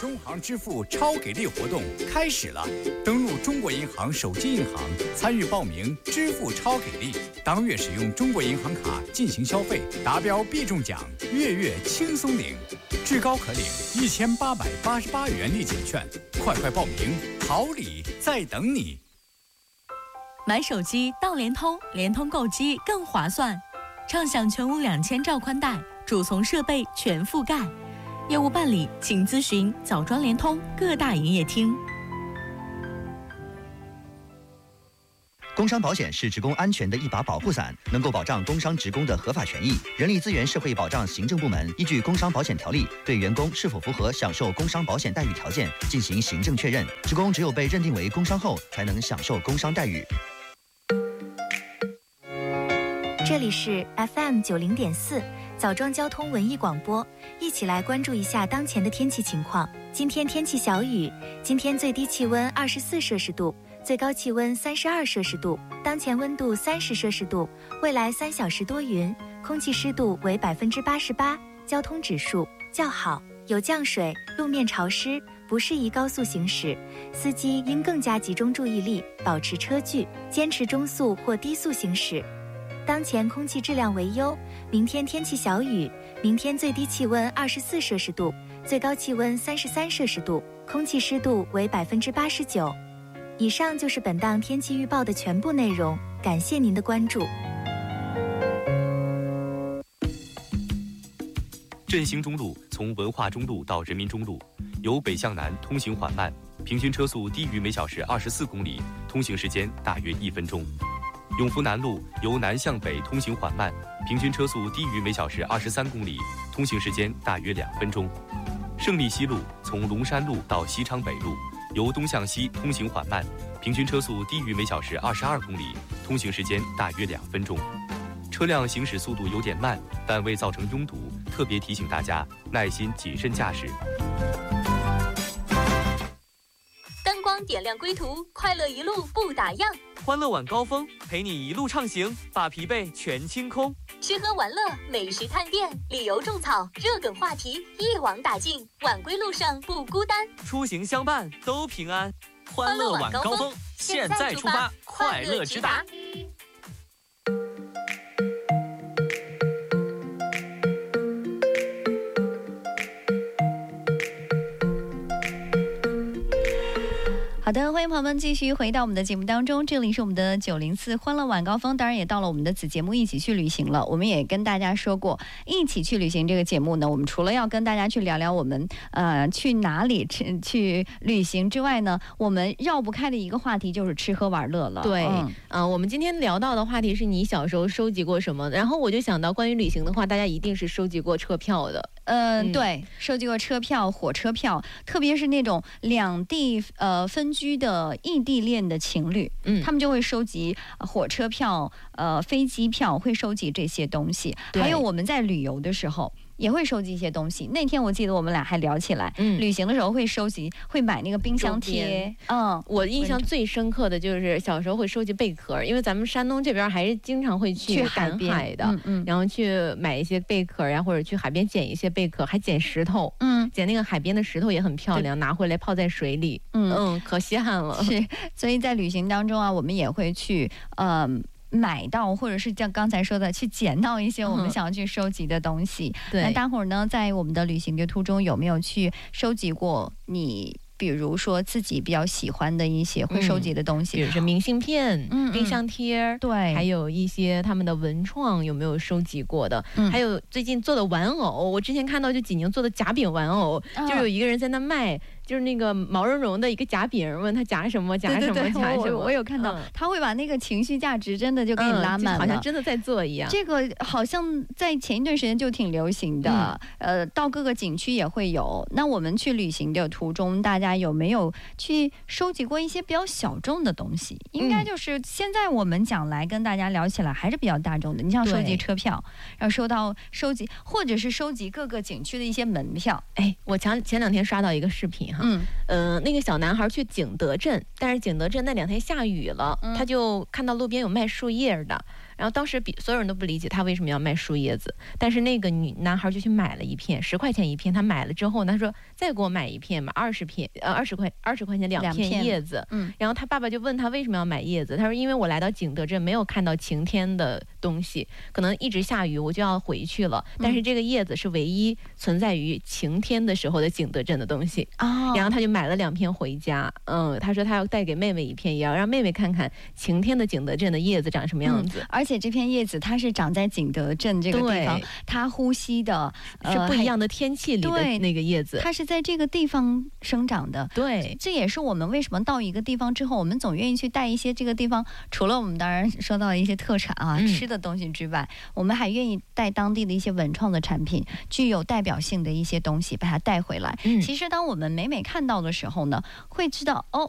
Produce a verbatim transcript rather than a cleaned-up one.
中行支付超给力活动开始了，登录中国银行手机银行参与报名支付超给力，当月使用中国银行卡进行消费，达标必中奖，月月轻松领，至高可领一千八百八十八元立减券，快快报名，好礼在等你。 买手机到联通，联通购机更划算，畅享全屋两千兆宽带，主从设备全覆盖。业务办理请咨询枣庄联通各大营业厅。 工伤保险是职工安全的一把保护伞，能够保障工伤职工的合法权益。人力资源社会保障行政部门依据工伤保险条例，对员工是否符合享受工伤保险待遇条件进行行政确认。职工只有被认定为工伤后，才能享受工伤待遇。 这里是 F M 九零点四枣庄交通文艺广播，一起来关注一下当前的天气情况。今天天气小雨，今天最低气温二十四摄氏度，最高气温三十二摄氏度，当前温度三十摄氏度，未来三小时多云，空气湿度为百分之八十八，交通指数较好，有降水，路面潮湿，不适宜高速行驶，司机应更加集中注意力，保持车距，坚持中速或低速行驶。当前空气质量为优，明天天气小雨，明天最低气温二十四摄氏度，最高气温三十三摄氏度，空气湿度为百分之八十九。以上就是本档天气预报的全部内容，感谢您的关注。 振兴中路从文化中路到人民中路，由北向南通行缓慢，平均车速低于每小时二十四公里，通行时间大约一分钟。永福南路由南向北通行缓慢，平均车速低于每小时二十三公里，通行时间大约两分钟。胜利西路从龙山路到西昌北路，由东向西通行缓慢，平均车速低于每小时二十二公里，通行时间大约两分钟。车辆行驶速度有点慢，但未造成拥堵，特别提醒大家耐心谨慎驾驶。 灯光点亮归途，快乐一路不打烊。 欢乐晚高峰陪你一路畅行，把疲惫全清空。 吃喝玩乐、美食探店、旅游种草，热梗话题一网打尽，晚归路上不孤单， 出行相伴都平安。 欢乐晚高峰， 现在出发，快乐直达。 好的，欢迎朋友们继续回到我们的节目当中，这里是我们的九零四欢乐晚高峰，当然也到了我们的子节目一起去旅行了。我们也跟大家说过，一起去旅行这个节目呢，我们除了要跟大家去聊聊我们呃去哪里去去旅行之外呢，我们绕不开的一个话题就是吃喝玩乐了。 对，嗯、呃，我们今天聊到的话题是你小时候收集过什么，然后我就想到关于旅行的话，大家一定是收集过车票的。 嗯，对，收集过车票、火车票，特别是那种两地呃分居的异地恋的情侣，嗯，他们就会收集火车票、呃飞机票，会收集这些东西。还有我们在旅游的时候也会收集一些东西。那天我记得我们俩还聊起来，嗯，旅行的时候会收集，会买那个冰箱贴。嗯， 我印象最深刻的就是小时候会收集贝壳，因为咱们山东这边还是经常会去赶海的，嗯嗯，然后去买一些贝壳呀，或者去海边捡一些贝壳，还捡石头，嗯，捡那个海边的石头也很漂亮，拿回来泡在水里，嗯嗯，可稀罕了。 是，所以在旅行当中啊，我们也会去，嗯。买到或者是像刚才说的去捡到一些我们想要去收集的东西。嗯、那待会儿呢，在我们的旅行的途中有没有去收集过你比如说自己比较喜欢的一些会收集的东西， 嗯、比如说明信片、嗯、冰箱贴，对，还有一些他们的文创有没有收集过的？嗯、还有最近做的玩偶，我之前看到就济宁做的夹饼玩偶，嗯、就有一个人在那卖。就是那个毛茸茸的一个夹饼，问他夹什么夹什么夹什么， 我, 我有看到、嗯、他会把那个情绪价值真的就给你拉满了、嗯、 好像真的在做一样。 这个好像在前一段时间就挺流行的、嗯、呃，到各个景区也会有。那我们去旅行的途中，大家有没有去收集过一些比较小众的东西？应该就是现在我们讲来跟大家聊起来还是比较大众的。你像收集车票，然后收到收集或者是收集各个景区的一些门票。 哎，我前前两天刷到一个视频哈，嗯，呃，那个小男孩去景德镇，但是景德镇那两天下雨了，嗯、他就看到路边有卖树叶的， 然后当时比所有人都不理解他为什么要卖树叶子，但是那个女男孩就去买了一片，十块钱一片。他买了之后，他说再给我买一片吧，二十片，呃，二十块二十块钱两片叶子。嗯，然后他爸爸就问他为什么要买叶子，他说因为我来到景德镇没有看到晴天的东西，可能一直下雨，我就要回去了。但是这个叶子是唯一存在于晴天的时候的景德镇的东西。哦，然后他就买了两片回家。嗯，他说他要带给妹妹一片，也要让妹妹看看晴天的景德镇的叶子长什么样子。 嗯、而且这片叶子它是长在景德镇这个地方，它呼吸的、 呃、是不一样的天气里的那个叶子， 它是在这个地方生长的。 对， 这也是我们为什么到一个地方之后，我们总愿意去带一些这个地方，除了我们当然说到的一些特产啊、嗯、吃的东西之外，我们还愿意带当地的一些文创的产品，具有代表性的一些东西把它带回来。嗯、其实当我们每每看到的时候呢，会知道哦，